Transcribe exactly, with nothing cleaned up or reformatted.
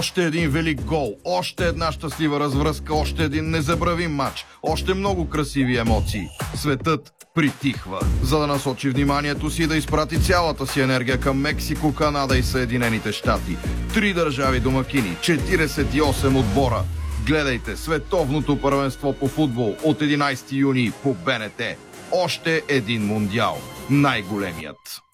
Още един велик гол, още една щастлива развръзка, още един незабравим матч, още много красиви емоции. Светът притихва, за да насочи вниманието си и да изпрати цялата си енергия към Мексико, Канада и Съединените щати. Три държави домакини, четиридесет и осем отбора. Гледайте световното първенство по футбол от единайсети юни по Б Н Т. Още един мундиал. Най-големият.